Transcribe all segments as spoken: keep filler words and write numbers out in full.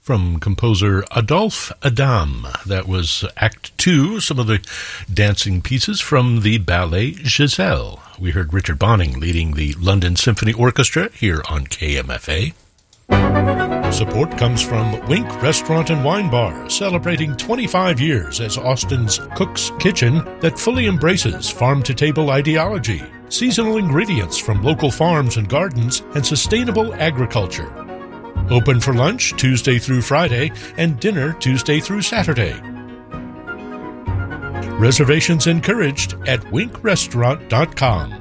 from composer Adolphe Adam. That was Act Two, some of the dancing pieces from the ballet Giselle. We heard Richard Bonning leading the London Symphony Orchestra here on K M F A. Support comes from Wink Restaurant and Wine Bar, celebrating twenty-five years as Austin's Cook's Kitchen that fully embraces farm-to-table ideology, seasonal ingredients from local farms and gardens, and sustainable agriculture. Open for lunch Tuesday through Friday and dinner Tuesday through Saturday. Reservations encouraged at wink restaurant dot com.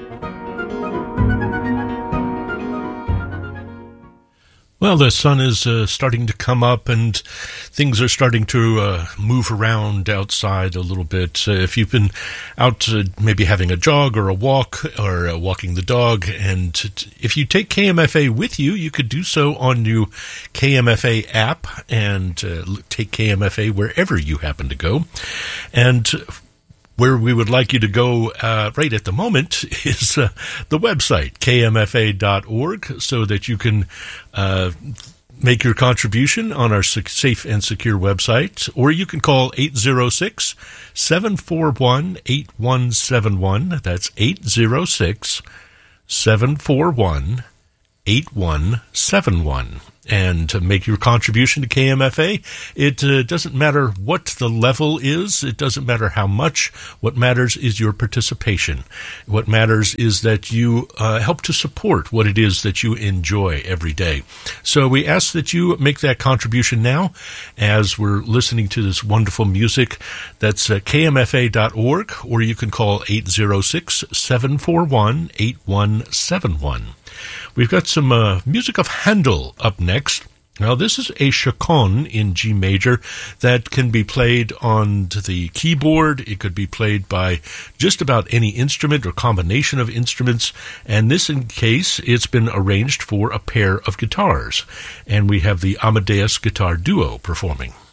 Well, the sun is uh, starting to come up and things are starting to uh, move around outside a little bit. Uh, if you've been out uh, maybe having a jog or a walk or uh, walking the dog, and t- if you take K M F A with you, you could do so on your K M F A app and uh, take K M F A wherever you happen to go. And where we would like you to go uh, right at the moment is uh, the website, K M F A dot org, so that you can uh, make your contribution on our safe and secure website, or you can call eight zero six, seven four one, eight one seven one. That's eight zero six, seven four one, eight one seven one. And to make your contribution to K M F A, it uh, doesn't matter what the level is. It doesn't matter how much. What matters is your participation. What matters is that you uh, help to support what it is that you enjoy every day. So we ask that you make that contribution now as we're listening to this wonderful music. That's uh, K M F A dot org, or you can call eight zero six, seven four one, eight one seven one. We've got some uh, music of Handel up next. Now, this is a chaconne in G major that can be played on the keyboard. It could be played by just about any instrument or combination of instruments. And this, in case, it's been arranged for a pair of guitars. And we have the Amadeus Guitar Duo performing.